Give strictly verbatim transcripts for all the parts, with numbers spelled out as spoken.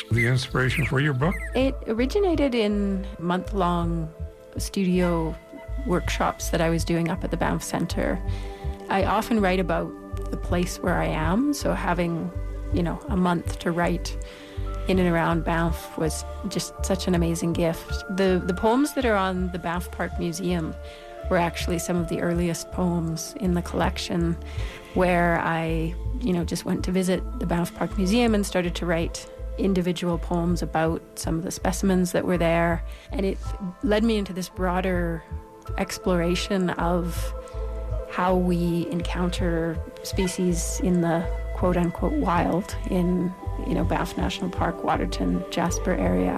The inspiration for your book? It originated in month-long studio workshops that I was doing up at the Banff Centre. I often write about the place where I am, so having, you know, a month to write in and around Banff was just such an amazing gift. The the poems that are on the Banff Park Museum were actually some of the earliest poems in the collection, where I, you know, just went to visit the Banff Park Museum and started to write individual poems about some of the specimens that were there. And it led me into this broader exploration of how we encounter species in the quote-unquote wild in, you know, Banff National Park, Waterton, Jasper area,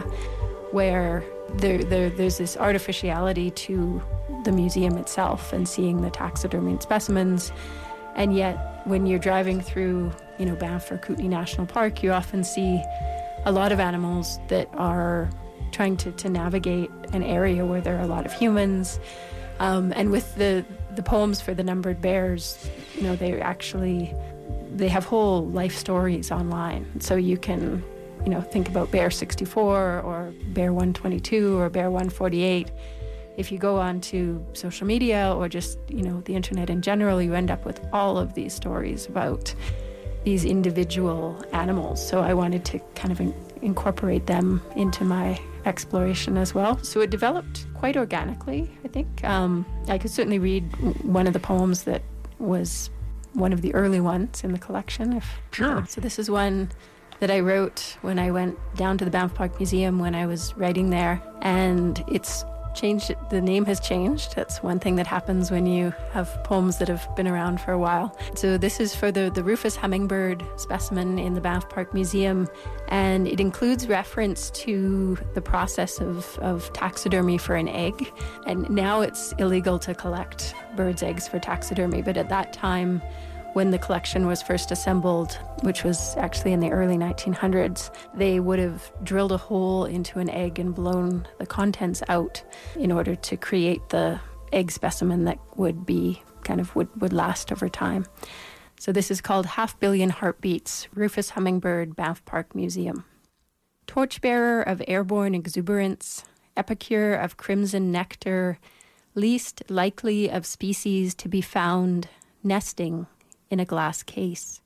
where there, there there's this artificiality to the museum itself and seeing the taxidermy specimens. And yet, when you're driving through, you know, Banff or Kootenay National Park, you often see a lot of animals that are trying to, to navigate an area where there are a lot of humans. Um, and with the, the poems for the numbered bears, you know, they actually, they have whole life stories online. So you can, you know, think about Bear sixty-four or Bear one twenty-two or Bear one forty-eight. If you go onto social media or just, you know, the internet in general, you end up with all of these stories about these individual animals. So I wanted to kind of in- incorporate them into my exploration as well. So it developed quite organically, I think. Um, I could certainly read one of the poems that was one of the early ones in the collection. If, Sure. Uh, so this is one that I wrote when I went down to the Banff Park Museum when I was writing there. And it's changed. The name has changed. That's one thing that happens when you have poems that have been around for a while. So this is for the, the Rufous hummingbird specimen in the Banff Park Museum, and it includes reference to the process of, of taxidermy for an egg. And now it's illegal to collect birds' eggs for taxidermy, but at that time, when the collection was first assembled, which was actually in the early nineteen hundreds, they would have drilled a hole into an egg and blown the contents out in order to create the egg specimen that would be kind of would, would last over time. So this is called Half Billion Heartbeats, Rufous Hummingbird, Banff Park Museum. Torchbearer of airborne exuberance, epicure of crimson nectar, least likely of species to be found nesting in a glass case.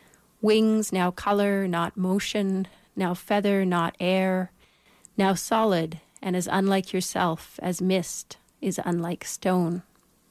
Wings now color, not motion, now feather, not air, now solid and as unlike yourself as mist is unlike stone.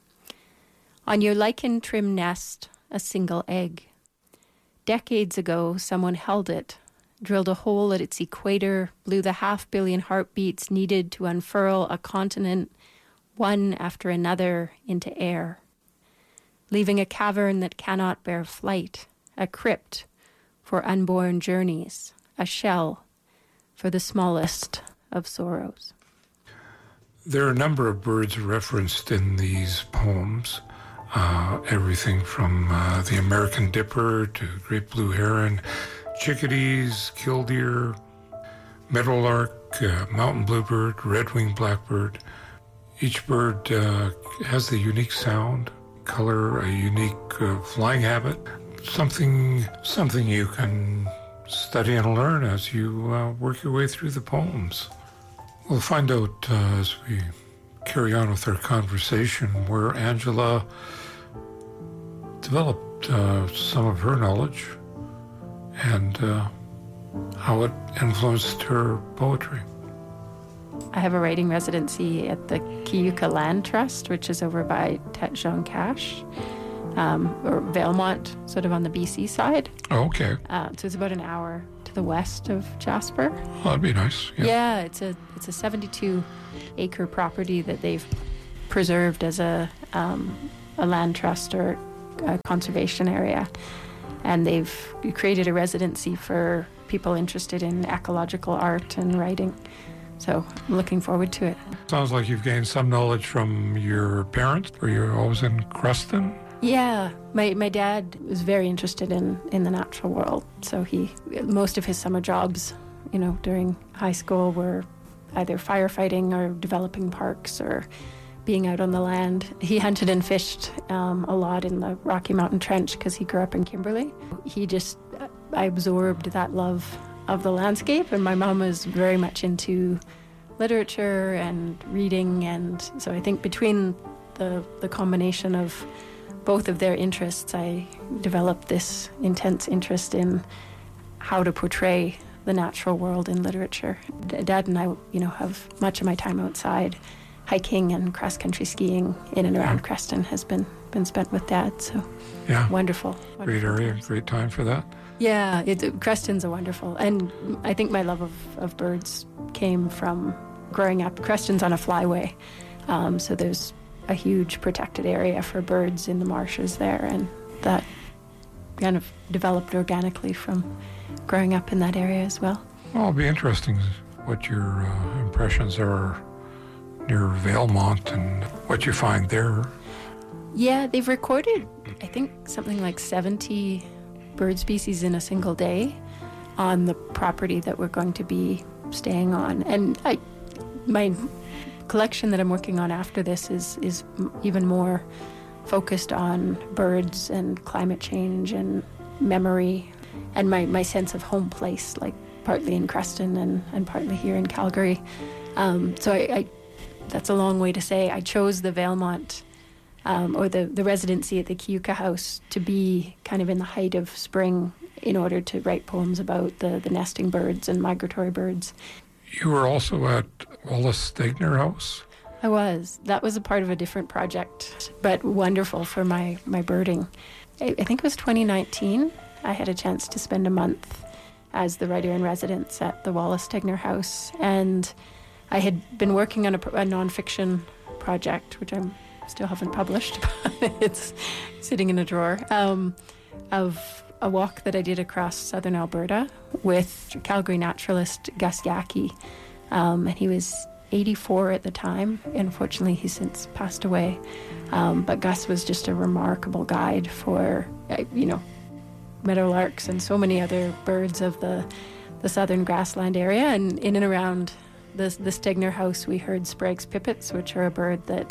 On your lichen-trimmed nest, a single egg. Decades ago, someone held it, drilled a hole at its equator, blew the half-billion heartbeats needed to unfurl a continent, one after another, into air, leaving a cavern that cannot bear flight, a crypt for unborn journeys, a shell for the smallest of sorrows. There are a number of birds referenced in these poems, uh, everything from uh, the American dipper to great blue heron, chickadees, killdeer, meadowlark, uh, mountain bluebird, red-winged blackbird. Each bird uh, has the unique sound, color, a unique uh, flying habit, something something you can study and learn as you uh, work your way through the poems. We'll find out uh, as we carry on with our conversation where Angela developed uh, some of her knowledge and uh, how it influenced her poetry. I have a writing residency at the Kiyuka Land Trust, which is over by Tete Jean Cache, um, or Valemont, sort of on the B C side. Oh, okay. Uh, so it's about an hour to the west of Jasper. Well, that'd be nice. Yeah. yeah, it's a it's a seventy-two acre property that they've preserved as a um, a land trust or a conservation area, and they've created a residency for people interested in ecological art and writing. So I'm looking forward to it. Sounds like you've gained some knowledge from your parents. Were you always in Creston? Yeah, my my dad was very interested in, in the natural world. So he, most of his summer jobs, you know, during high school were either firefighting or developing parks or being out on the land. He hunted and fished um, a lot in the Rocky Mountain Trench because he grew up in Kimberley. He just, I absorbed that love of the landscape, and my mom was very much into literature and reading, and so I think between the the combination of both of their interests, I developed this intense interest in how to portray the natural world in literature. D- Dad and I, you know, have much of my time outside, hiking and cross-country skiing in and around yeah. Creston has been been spent with Dad. So yeah, wonderful, wonderful great area, times. Great time for that. Yeah, it, Creston's a wonderful, and I think my love of, of birds came from growing up. Creston's on a flyway, um, so there's a huge protected area for birds in the marshes there, and that kind of developed organically from growing up in that area as well. Well, it'll be interesting what your uh, impressions are near Valemount and what you find there. Yeah, they've recorded, I think, something like seventy bird species in a single day on the property that we're going to be staying on. And I, my collection that I'm working on after this is, is even more focused on birds and climate change and memory and my, my sense of home place, like partly in Creston and, and partly here in Calgary. Um, so I, I, that's a long way to say I chose the Valemount um, or the, the residency at the Keuka House to be kind of in the height of spring in order to write poems about the, the nesting birds and migratory birds. You were also at Wallace Stegner House? I was. That was a part of a different project, but wonderful for my, my birding. I, I think it was twenty nineteen. I had a chance to spend a month as the writer-in-residence at the Wallace Stegner House, and I had been working on a, a nonfiction project, which I still haven't published, but it's sitting in a drawer, um, of a walk that I did across southern Alberta with Calgary naturalist Gus Yaki. Um, and he was eighty-four at the time. Unfortunately, he's since passed away. Um, but Gus was just a remarkable guide for, uh, you know, meadowlarks and so many other birds of the the southern grassland area. And in and around the, the Stegner House, we heard Sprague's pipits, which are a bird that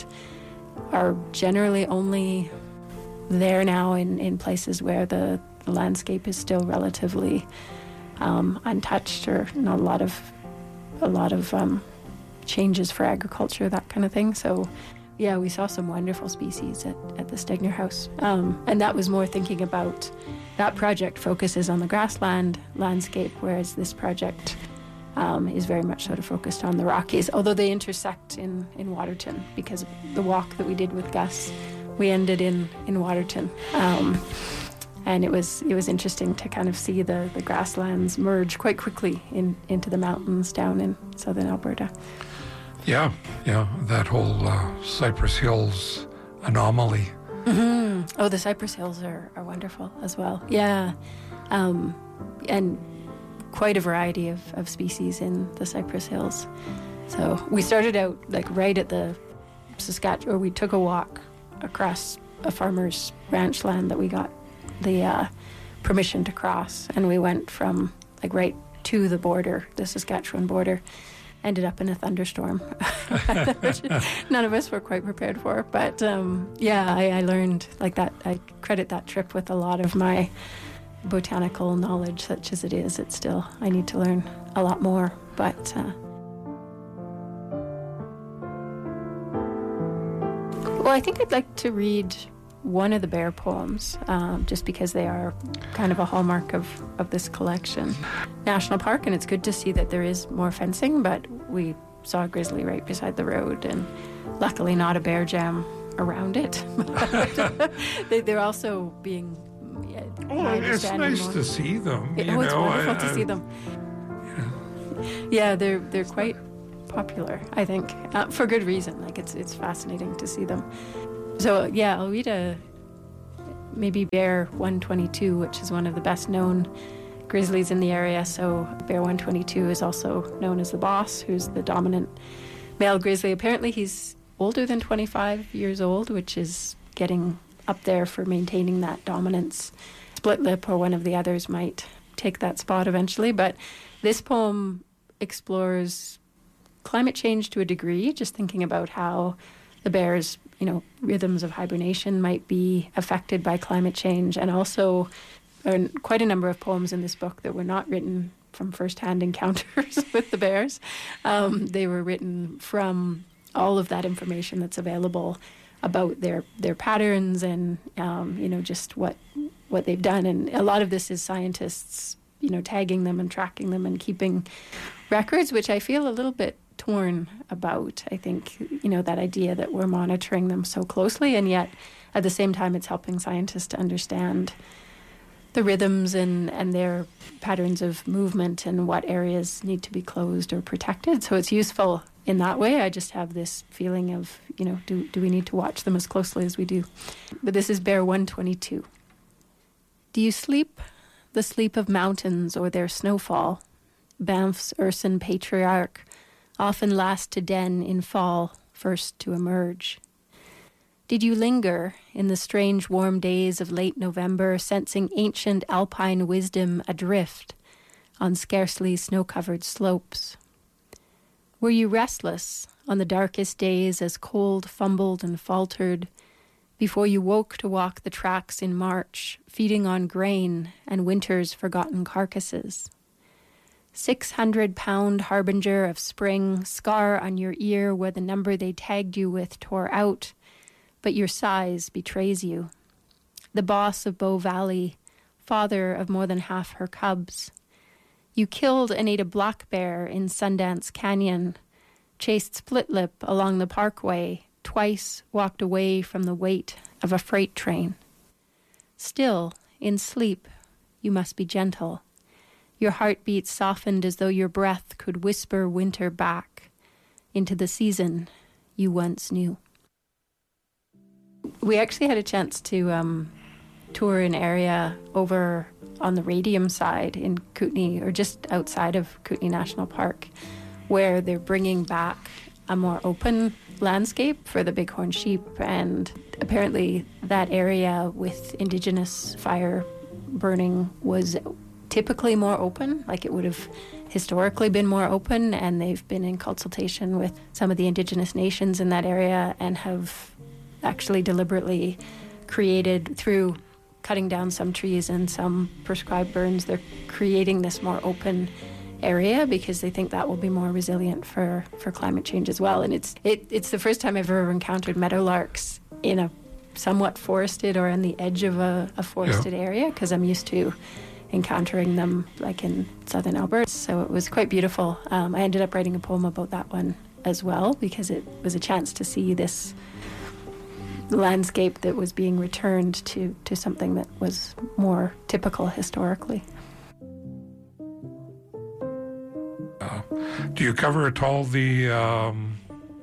are generally only there now in, in places where the, the landscape is still relatively um, untouched, or not a lot of a lot of um, changes for agriculture, that kind of thing. So yeah, we saw some wonderful species at, at the Stegner House. Um, and that was more thinking about, that project focuses on the grassland landscape, whereas this project um, is very much sort of focused on the Rockies, although they intersect in, in Waterton, because the walk that we did with Gus, we ended in, in Waterton. Um, and it was it was interesting to kind of see the, the grasslands merge quite quickly in, into the mountains down in southern Alberta. Yeah, yeah, that whole uh, Cypress Hills anomaly. Mm-hmm. Oh, the Cypress Hills are, are wonderful as well. Yeah, um, and quite a variety of, of species in the Cypress Hills. So we started out like right at the Saskatchewan, or we took a walk across a farmer's ranch land that we got the uh, permission to cross, and we went from like right to the border, the Saskatchewan border. Ended up in a thunderstorm, which none of us were quite prepared for. But um, yeah, I, I learned like that. I credit that trip with a lot of my botanical knowledge, such as it is. It's still, I need to learn a lot more. But uh, well, I think I'd like to read one of the bear poems, um, just because they are kind of a hallmark of, of this collection. National Park, and it's good to see that there is more fencing, but we saw a grizzly right beside the road, and luckily not a bear jam around it. they, they're also being... Yeah, oh, it's nice more. to see them. It, you oh, it's know, wonderful I, to I, see them. Yeah, yeah they're they're quite popular, I think, uh, for good reason. Like it's it's fascinating to see them. So yeah, I'll read a maybe Bear one twenty-two, which is one of the best known grizzlies in the area. So Bear one twenty-two is also known as the boss, who's the dominant male grizzly. Apparently he's older than twenty-five years old, which is getting up there for maintaining that dominance. Split Lip or one of the others might take that spot eventually. But this poem explores climate change to a degree, just thinking about how the bear's, you know, rhythms of hibernation might be affected by climate change, and also uh, quite a number of poems in this book that were not written from firsthand encounters with the bears. Um, they were written from all of that information that's available about their their patterns and um, you know just what what they've done. And a lot of this is scientists, you know, tagging them and tracking them and keeping records, which I feel a little bit torn about. I think, you know, that idea that we're monitoring them so closely, and yet at the same time it's helping scientists to understand the rhythms and, and their patterns of movement and what areas need to be closed or protected. So it's useful in that way. I just have this feeling of, you know, do, do we need to watch them as closely as we do? But this is Bear one twenty-two. Do you sleep the sleep of mountains or their snowfall? Banff's Urson patriarch, often last to den in fall, first to emerge. Did you linger in the strange warm days of late November, sensing ancient alpine wisdom adrift on scarcely snow-covered slopes? Were you restless on the darkest days as cold fumbled and faltered before you woke to walk the tracks in March, feeding on grain and winter's forgotten carcasses? Six hundred pound harbinger of spring, scar on your ear where the number they tagged you with tore out, but your size betrays you. The boss of Bow Valley, father of more than half her cubs. You killed and ate a black bear in Sundance Canyon, chased Splitlip along the parkway, twice walked away from the weight of a freight train. Still, in sleep, you must be gentle. Your heartbeat softened as though your breath could whisper winter back into the season you once knew. We actually had a chance to um, tour an area over on the Radium side in Kootenay, or just outside of Kootenay National Park, where they're bringing back a more open landscape for the bighorn sheep. And apparently that area with Indigenous fire burning was typically more open, like it would have historically been more open, and they've been in consultation with some of the Indigenous nations in that area and have actually deliberately created, through cutting down some trees and some prescribed burns, they're creating this more open area because they think that will be more resilient for, for climate change as well. And it's it, it's the first time I've ever encountered meadowlarks in a somewhat forested or on the edge of a, a forested yeah. area, because I'm used to encountering them like in southern Alberta. So it was quite beautiful. Um, I ended up writing a poem about that one as well, because it was a chance to see this landscape that was being returned to, to something that was more typical historically. Uh, do you cover at all the um,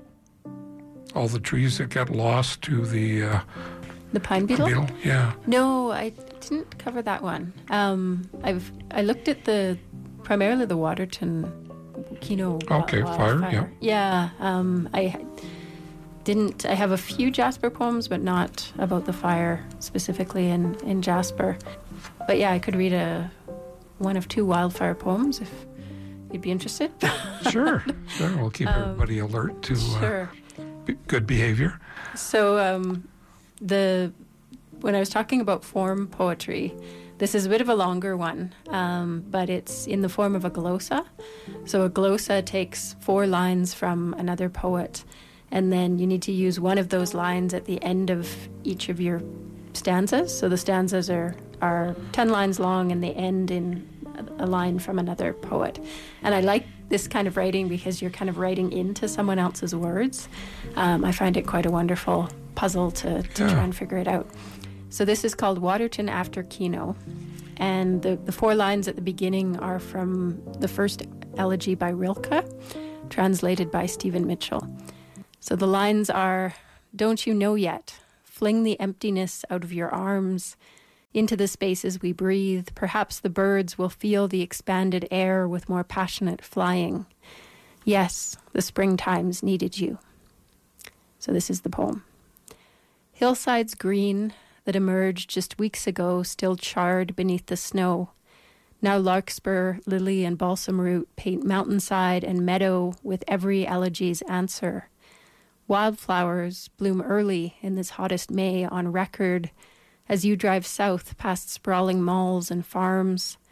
all the trees that get lost to the uh, the pine beetle? beetle? Yeah. No, I didn't cover that one. Um, I've I looked at the primarily the Waterton Keno. Okay, uh, fire. Yeah. Yeah. Um, I didn't. I have a few Jasper poems, but not about the fire specifically in, in Jasper. But yeah, I could read a one of two wildfire poems if you'd be interested. Sure, sure. We'll keep um, everybody alert to sure. uh, b- good behavior. So um, the when I was talking about form poetry, this is a bit of a longer one, um, but it's in the form of a glossa. So a glossa takes four lines from another poet, and then you need to use one of those lines at the end of each of your stanzas. So the stanzas are, are ten lines long, and they end in a line from another poet. And I like this kind of writing because you're kind of writing into someone else's words. Um, I find it quite a wonderful puzzle to, to yeah. try and figure it out. So this is called Waterton After Keno. And the, the four lines at the beginning are from the first elegy by Rilke, translated by Stephen Mitchell. So the lines are, "Don't you know yet? Fling the emptiness out of your arms into the spaces we breathe. Perhaps the birds will feel the expanded air with more passionate flying. Yes, the springtimes needed you." So this is the poem. Hillsides green that emerged just weeks ago, still charred beneath the snow. Now larkspur, lily, and balsam root paint mountainside and meadow with every elegy's answer. Wildflowers bloom early in this hottest May on record as you drive south past sprawling malls and farms,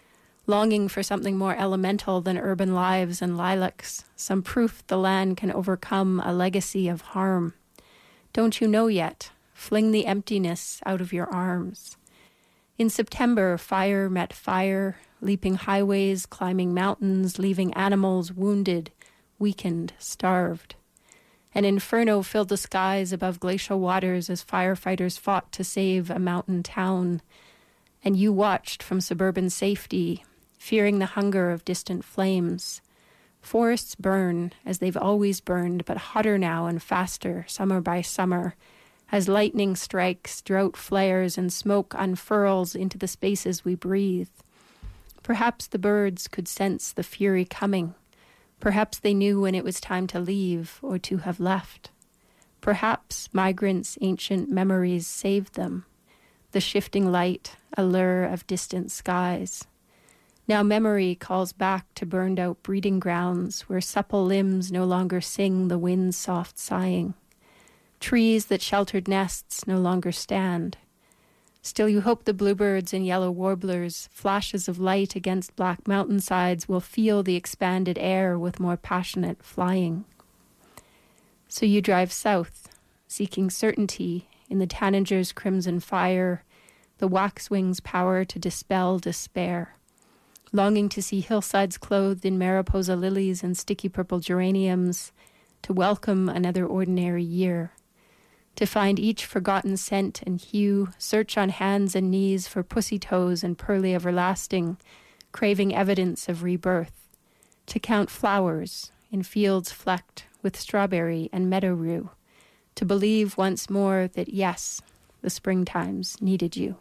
longing for something more elemental than urban lives and lilacs, some proof the land can overcome a legacy of harm. Don't you know yet? Fling the emptiness out of your arms. In September, fire met fire, leaping highways, climbing mountains, leaving animals wounded, weakened, starved. An inferno filled the skies above glacial waters as firefighters fought to save a mountain town. And you watched from suburban safety, fearing the hunger of distant flames. Forests burn as they've always burned, but hotter now and faster, summer by summer. As lightning strikes, drought flares, and smoke unfurls into the spaces we breathe. Perhaps the birds could sense the fury coming. Perhaps they knew when it was time to leave or to have left. Perhaps migrants' ancient memories saved them. The shifting light, a lure of distant skies. Now memory calls back to burned-out breeding grounds where supple limbs no longer sing the wind's soft sighing. Trees that sheltered nests no longer stand. Still you hope the bluebirds and yellow warblers, flashes of light against black mountainsides, will feel the expanded air with more passionate flying. So you drive south, seeking certainty in the tanager's crimson fire, the waxwing's power to dispel despair, longing to see hillsides clothed in Mariposa lilies and sticky purple geraniums, to welcome another ordinary year. To find each forgotten scent and hue, search on hands and knees for pussy toes and pearly everlasting, craving evidence of rebirth. To count flowers in fields flecked with strawberry and meadow rue. To believe once more that yes, the springtimes needed you.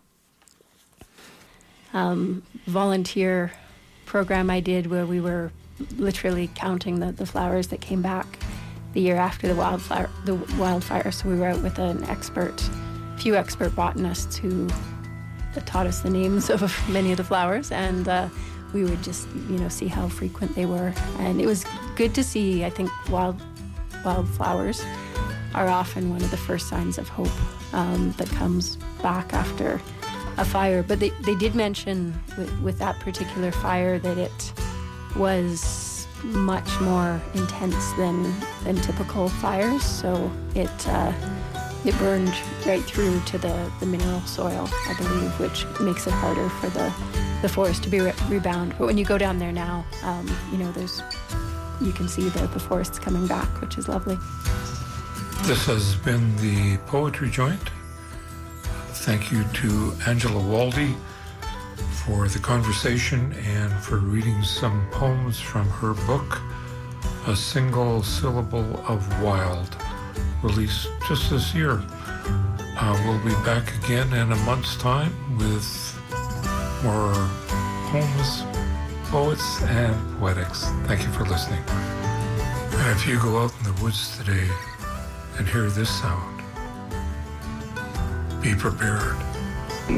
Um, volunteer program I did where we were literally counting the, the flowers that came back the year after the wildfire, the wildfire. So we were out with an expert, few expert botanists who taught us the names of many of the flowers, and uh, we would just, you know, see how frequent they were. And it was good to see. I think wild wildflowers are often one of the first signs of hope um, that comes back after a fire. But they, they did mention with, with that particular fire that it was much more intense than than typical fires, so it uh, it burned right through to the, the mineral soil, I believe, which makes it harder for the, the forest to be re- rebound. But when you go down there now, um, you know, there's you can see the, the forests coming back, which is lovely. This has been the Poetry Joint. Thank you to Angela Waldy for the conversation and for reading some poems from her book, A Single Syllable of Wild, released just this year. Uh, we'll be back again in a month's time with more poems, poets, and poetics. Thank you for listening. And if you go out in the woods today and hear this sound, be prepared.